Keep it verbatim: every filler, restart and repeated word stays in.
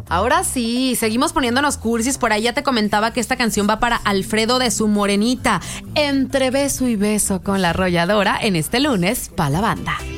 Ahora sí, seguimos poniéndonos cursis. Por ahí ya te comentaba que esta canción va para Alfredo de su Morenita. Entre beso y beso con la arrolladora en este lunes pa' la banda.